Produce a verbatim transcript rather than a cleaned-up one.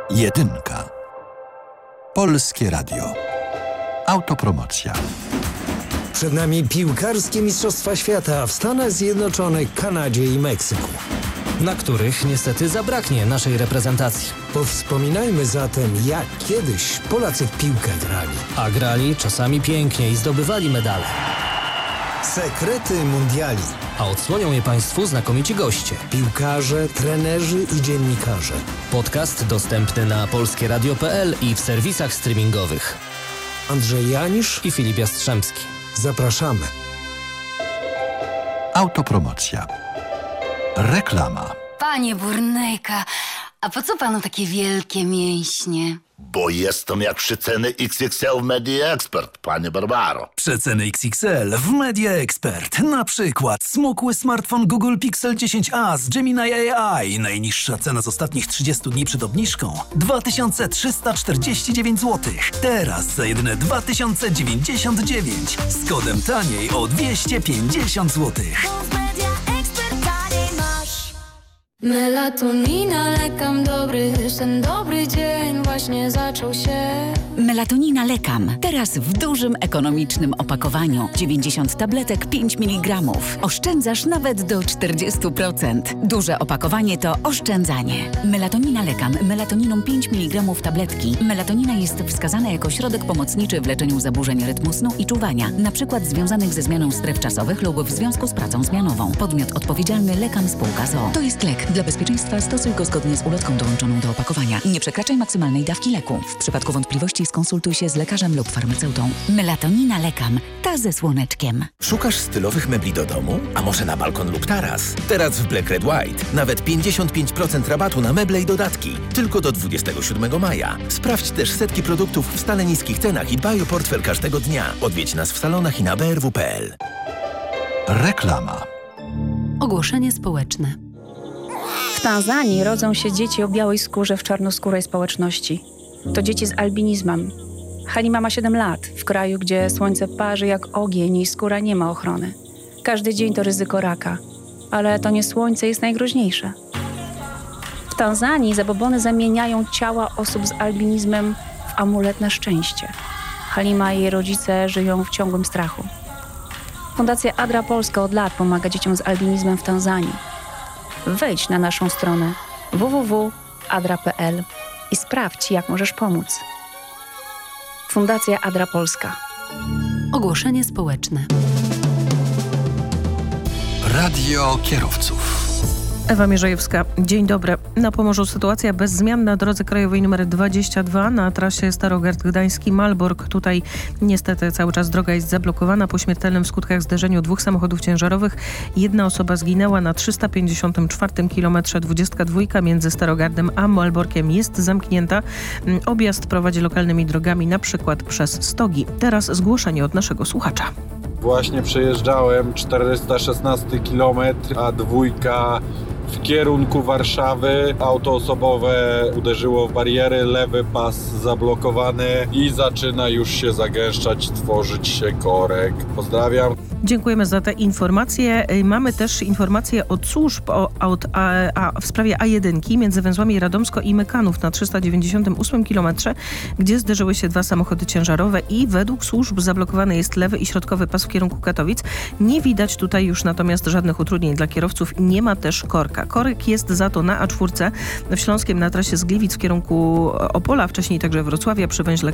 Jedynka. Polskie Radio. Autopromocja. Przed nami piłkarskie Mistrzostwa Świata w Stanach Zjednoczonych, Kanadzie i Meksyku, na których niestety zabraknie naszej reprezentacji. Powspominajmy zatem, jak kiedyś Polacy w piłkę grali. A grali czasami pięknie i zdobywali medale. Sekrety mundiali. A odsłonią je Państwu znakomici goście. Piłkarze, trenerzy i dziennikarze. Podcast dostępny na polskie radio kropka p l i w serwisach streamingowych. Andrzej Janisz i Filip Jastrzębski. Zapraszamy. Autopromocja. Reklama. Panie Burnejka, a po co panu takie wielkie mięśnie? Bo jestem jak przeceny X X L w Media Expert, panie Barbaro. Przeceny X X L w Media Expert. Na przykład smukły smartfon Google Pixel dziesięć a z Gemini A I. Najniższa cena z ostatnich trzydziestu dni przed obniżką dwa tysiące trzysta czterdzieści dziewięć złotych. Teraz za jedyne dwa tysiące dziewięćdziesiąt dziewięć. Z kodem taniej o dwieście pięćdziesiąt złotych. Melatonina, lekam dobry, ten dobry dzień właśnie zaczął się. Melatonina Lekam. Teraz w dużym, ekonomicznym opakowaniu. dziewięćdziesiąt tabletek, pięć miligramów. Oszczędzasz nawet do czterdzieści procent. Duże opakowanie to oszczędzanie. Melatonina Lekam. Melatoniną pięć miligramów tabletki. Melatonina jest wskazana jako środek pomocniczy w leczeniu zaburzeń rytmu snu i czuwania, na przykład związanych ze zmianą stref czasowych lub w związku z pracą zmianową. Podmiot odpowiedzialny Lekam Spółka z o o. To jest lek. Dla bezpieczeństwa stosuj go zgodnie z ulotką dołączoną do opakowania. Nie przekraczaj maksymalnej dawki leku. W przypadku wątpliwości skonsultuj się z lekarzem lub farmaceutą. Melatonina Lekam. Ta ze słoneczkiem. Szukasz stylowych mebli do domu? A może na balkon lub taras? Teraz w Black Red White nawet pięćdziesiąt pięć procent rabatu na meble i dodatki. Tylko do dwudziestego siódmego maja. Sprawdź też setki produktów w stale niskich cenach i dbaj o portfel każdego dnia. Odwiedź nas w salonach i na b r w kropka p l. Reklama. Ogłoszenie społeczne. W Tanzanii rodzą się dzieci o białej skórze w czarnoskórej społeczności. To dzieci z albinizmem. Halima ma siedem lat, w kraju, gdzie słońce parzy jak ogień i skóra nie ma ochrony. Każdy dzień to ryzyko raka, ale to nie słońce jest najgroźniejsze. W Tanzanii zabobony zamieniają ciała osób z albinizmem w amulet na szczęście. Halima i jej rodzice żyją w ciągłym strachu. Fundacja Adra Polska od lat pomaga dzieciom z albinizmem w Tanzanii. Wejdź na naszą stronę w w w kropka adra kropka p l i sprawdź, jak możesz pomóc. Fundacja Adra Polska. Ogłoszenie społeczne. Radio kierowców. Ewa Mierzejewska. Dzień dobry. Na Pomorzu sytuacja bez zmian na drodze krajowej nr dwadzieścia dwa na trasie Starogard Gdański-Malbork. Tutaj niestety cały czas droga jest zablokowana po śmiertelnym w skutkach zderzeniu dwóch samochodów ciężarowych. Jedna osoba zginęła na trzysta pięćdziesiątym czwartym kilometrze. dwudziestka dwa między Starogardem a Malborkiem jest zamknięta. Objazd prowadzi lokalnymi drogami, na przykład przez Stogi. Teraz zgłoszenie od naszego słuchacza. Właśnie przejeżdżałem czterysta szesnasty kilometr, a dwójka w kierunku Warszawy. Auto osobowe uderzyło w bariery, lewy pas zablokowany i zaczyna już się zagęszczać, tworzyć się korek. Pozdrawiam. Dziękujemy za te informacje. Mamy też informacje od służb o, od, a, a, w sprawie A jeden między węzłami Radomsko i Mykanów na trzysta dziewięćdziesiątym ósmym kilometrze, gdzie zderzyły się dwa samochody ciężarowe i według służb zablokowany jest lewy i środkowy pas w kierunku Katowic. Nie widać tutaj już natomiast żadnych utrudnień dla kierowców. Nie ma też korka. Korek jest za to na A cztery w Śląskiem na trasie z Gliwic w kierunku Opola, wcześniej także Wrocławia przy węźle